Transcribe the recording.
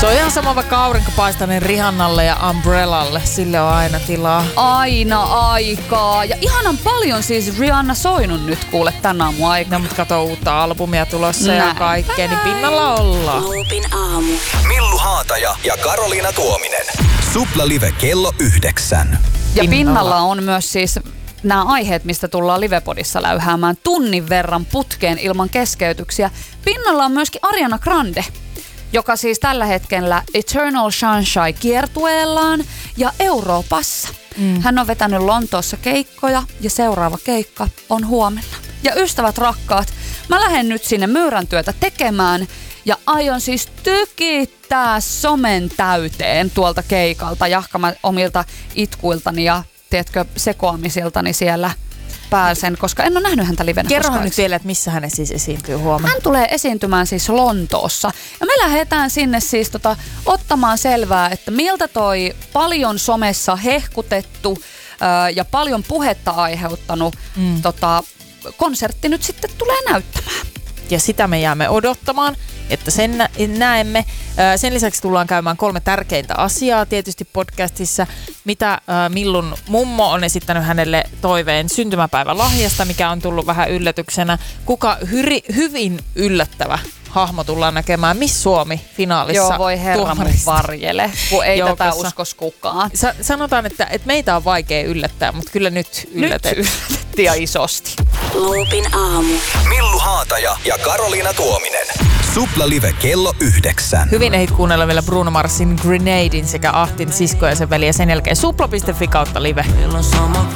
Se on ihan sama vaikka aurinko paistaa niin Rihannalle ja Umbrellalle. Sille on aina tilaa. Aina aikaa. Ja ihanan paljon siis Rihanna soinut nyt kuule tän aamun aikana. No, mutta kato uutta albumia tulossa ja kaikkea, niin pinnalla ollaan. Loopin aamu. Millu Haataja ja Karoliina Tuominen. Supla-live kello 9. Ja pinnalla on myös siis nämä aiheet, mistä tullaan Livepodissa läyhäämään tunnin verran putkeen ilman keskeytyksiä. Pinnalla on myöskin Ariana Grande, joka siis tällä hetkellä Eternal Sunshine kiertueellaan ja Euroopassa. Hän on vetänyt Lontoossa keikkoja ja seuraava keikka on huomenna. Ja ystävät rakkaat, mä lähden nyt sinne myyräntyötä tekemään ja aion siis tykittää somen täyteen tuolta keikalta, jahka mä omilta itkuiltani ja tiedätkö, sekoamisiltani siellä pääsen, koska en ole nähnyt häntä livenä. Kerrohan nyt vielä, että missä hän siis esiintyy huomenna. Hän tulee esiintymään siis Lontoossa. Ja me lähdetään sinne siis ottamaan selvää, että miltä toi paljon somessa hehkutettu ja paljon puhetta aiheuttanut konsertti nyt sitten tulee näyttämään. Ja sitä me jäämme odottamaan, että sen näemme. Sen lisäksi tullaan käymään 3 tärkeintä asiaa tietysti podcastissa. Mitä Millun mummo on esittänyt hänelle toiveen syntymäpäivän lahjasta, mikä on tullut vähän yllätyksenä. Kuka hyvin yllättävä hahmo tullaan näkemään Miss Suomi-finaalissa. Joo, voi herra mun varjele, kun ei joukossa. Tätä uskos kukaan. Sanotaan, että meitä on vaikea yllättää, mutta kyllä nyt yllätettiin ja isosti. Loopin aamu. Millu Haataja ja Karoliina Tuominen. Supla-live kello 9. Hyvin ehdit kuunnella vielä Bruno Marsin Grenadein sekä Ahtin sisko ja sen veli ja sen jälkeen supla.fi/live.